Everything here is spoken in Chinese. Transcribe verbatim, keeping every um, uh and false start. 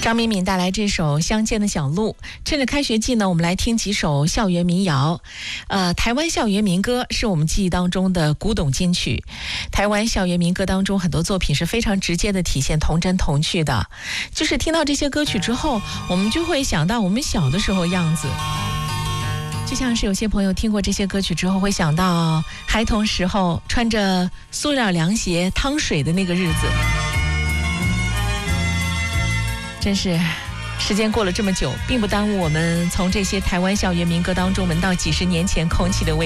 张敏敏带来这首《乡间的小路》。趁着开学季呢，我们来听几首校园民谣。呃，台湾校园民歌是我们记忆当中的古董金曲。台湾校园民歌当中很多作品是非常直接的体现童真童趣的，就是听到这些歌曲之后，我们就会想到我们小的时候样子。就像是有些朋友听过这些歌曲之后，会想到孩童时候穿着塑料凉鞋趟水的那个日子。真是时间过了这么久，并不耽误我们从这些台湾校园民歌当中闻到几十年前空气的味